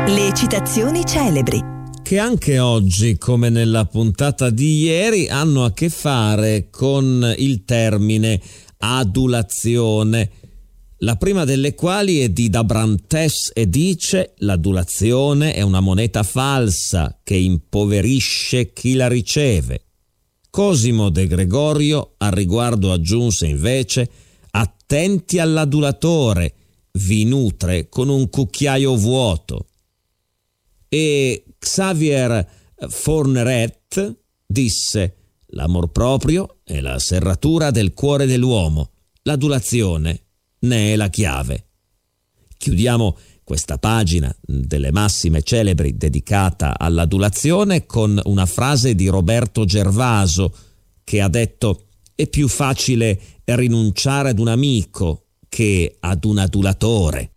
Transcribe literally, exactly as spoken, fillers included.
Le citazioni celebri, che anche oggi, come nella puntata di ieri, hanno a che fare con il termine adulazione, la prima delle quali è di D'Abrantes e dice: l'adulazione è una moneta falsa che impoverisce chi la riceve. Cosimo de Gregorio al riguardo aggiunse invece: attenti all'adulatore, vi nutre con un cucchiaio vuoto. E Xavier Forneret disse: l'amor proprio è la serratura del cuore dell'uomo, l'adulazione ne è la chiave. Chiudiamo questa pagina delle massime celebri dedicata all'adulazione con una frase di Roberto Gervaso, che ha detto: è più facile rinunciare ad un amico che ad un adulatore.